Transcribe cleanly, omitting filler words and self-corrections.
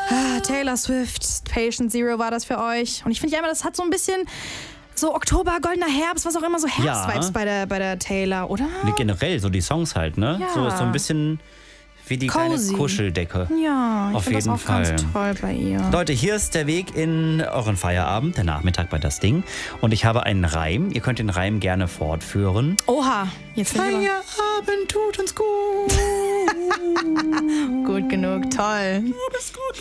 Taylor Swift, Patient Zero war das für euch. Und ich finde ja immer, das hat so ein bisschen so Oktober, goldener Herbst, was auch immer, so Herbstvibes bei der Taylor, oder? Generell, so die Songs halt, ne? Ja. So ist so ein bisschen wie die kleine Kuscheldecke. Ja, ich auf finde das jeden auch Fall. ganz toll bei ihr. Leute, hier ist der Weg in euren Feierabend, der Nachmittag bei Das Ding. Und ich habe einen Reim. Ihr könnt den Reim gerne fortführen. Oha, jetzt Feierabend tut uns gut. gut genug, toll. Du bist gut.